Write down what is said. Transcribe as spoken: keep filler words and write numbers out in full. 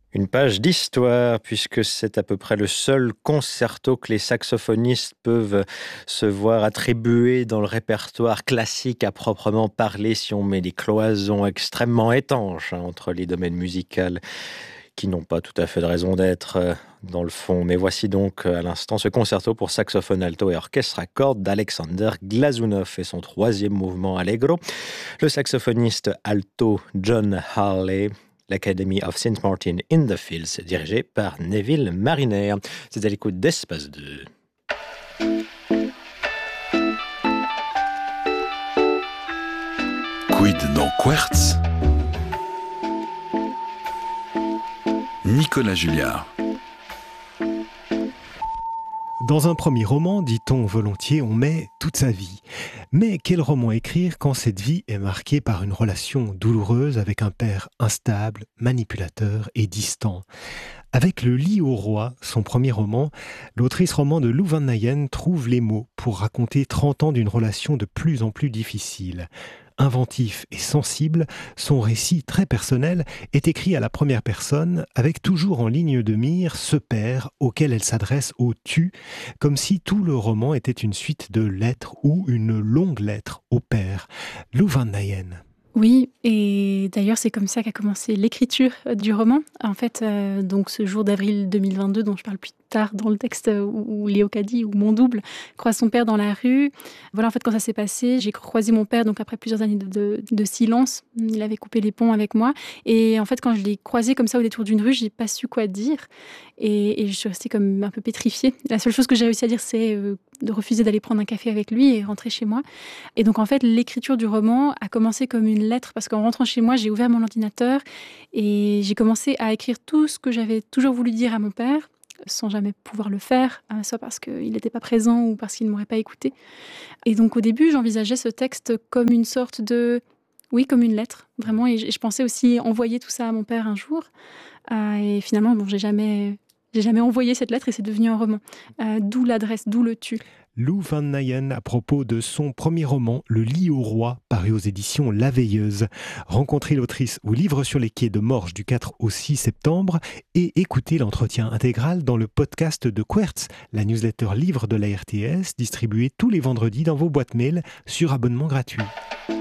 Une page d'histoire, puisque c'est à peu près le seul concerto que les saxophonistes peuvent se voir attribuer dans le répertoire classique à proprement parler, si on met des cloisons extrêmement étanches hein, entre les domaines musicaux qui n'ont pas tout à fait de raison d'être euh, dans le fond. Mais voici donc euh, à l'instant ce concerto pour saxophone alto et orchestre à cordes d'Alexander Glazunov et son troisième mouvement allegro. Le saxophoniste alto John Harley, l'Academy of Saint Martin in the Fields, dirigée par Neville Mariner. C'est à l'écoute d'Espace deux. Quid dans Quartz? Nicolas Julliard. Dans un premier roman, dit-on volontiers, on met toute sa vie. Mais quel roman écrire quand cette vie est marquée par une relation douloureuse avec un père instable, manipulateur et distant? Avec Le lit au roi, son premier roman, l'autrice roman de Lou Van Nijen trouve les mots pour raconter trente ans d'une relation de plus en plus difficile. Inventif et sensible, son récit très personnel est écrit à la première personne, avec toujours en ligne de mire ce père auquel elle s'adresse au tu, comme si tout le roman était une suite de lettres ou une longue lettre au père. Lou Van Nijen. Oui, et d'ailleurs c'est comme ça qu'a commencé l'écriture du roman. En fait, euh, donc ce jour d'avril deux mille vingt-deux dont je parle plus tard dans le texte où, où Léo Caddy, où mon double, croise son père dans la rue. Voilà, en fait, quand ça s'est passé, j'ai croisé mon père, donc après plusieurs années de, de, de silence, il avait coupé les ponts avec moi. Et en fait, quand je l'ai croisé comme ça au détour d'une rue, j'ai pas su quoi dire. Et, et je suis restée comme un peu pétrifiée. La seule chose que j'ai réussi à dire, c'est euh, de refuser d'aller prendre un café avec lui et rentrer chez moi. Et donc, en fait, l'écriture du roman a commencé comme une lettre, parce qu'en rentrant chez moi, j'ai ouvert mon ordinateur et j'ai commencé à écrire tout ce que j'avais toujours voulu dire à mon père, sans jamais pouvoir le faire, soit parce qu'il n'était pas présent ou parce qu'il ne m'aurait pas écouté. Et donc, au début, j'envisageais ce texte comme une sorte de... Oui, comme une lettre, vraiment. Et je pensais aussi envoyer tout ça à mon père un jour. Euh, et finalement, bon, j'ai jamais... J'ai jamais envoyé cette lettre et c'est devenu un roman. Euh, d'où l'adresse, d'où le tu. Lou Van Nijen à propos de son premier roman, Le lit au roi, paru aux éditions La Veilleuse. Rencontrez l'autrice au Livre sur les quais de Morges du quatre au six septembre et écoutez l'entretien intégral dans le podcast de Quartz, la newsletter livre de la R T S, distribuée tous les vendredis dans vos boîtes mail sur abonnement gratuit.